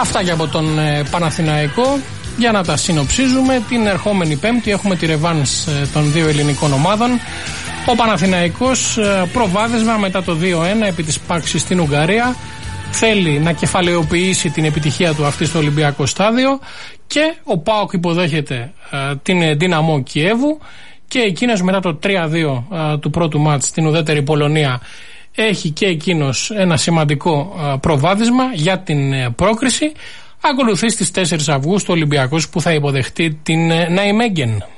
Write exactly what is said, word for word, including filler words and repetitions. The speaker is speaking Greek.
Αυτά και από τον ε, Παναθηναϊκό. Για να τα συνοψίζουμε, την ερχόμενη Πέμπτη έχουμε τη ρεβάνς ε, των δύο ελληνικών ομάδων. Ο Παναθηναϊκός ε, προβάδισμα μετά το δύο ένα επί της Πάξης στην Ουγγαρία. Θέλει να κεφαλαιοποιήσει την επιτυχία του αυτή στο Ολυμπιακό στάδιο. Και ο ΠΑΟΚ υποδέχεται ε, την Δυναμό Κιέβου. Και εκείνος μετά το τρία δύο ε, του πρώτου μάτς στην ουδέτερη Πολωνία έχει και εκείνος ένα σημαντικό ε, προβάδισμα για την ε, πρόκριση. Ακολουθεί στις τέσσερις Αυγούστου ο Ολυμπιακός που θα υποδεχτεί την ε, Ναϊμέγγεν.